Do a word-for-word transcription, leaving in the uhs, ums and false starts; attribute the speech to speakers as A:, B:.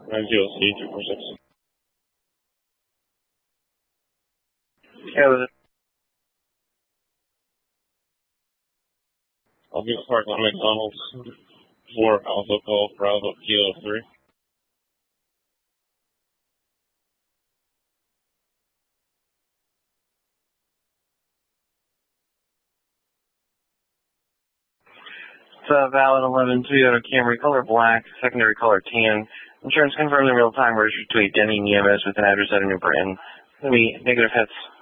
A: nine zero C two four six.
B: Yeah, was it?
A: I'll be parked on McDonald's for Alpha Golf Bravo Kilo three.
B: It's a valid eleven Toyota Camry, color black, secondary color tan. Insurance confirmed in real time, registered to a Denny E M S with an address at a New Britain. It's going to be negative hits.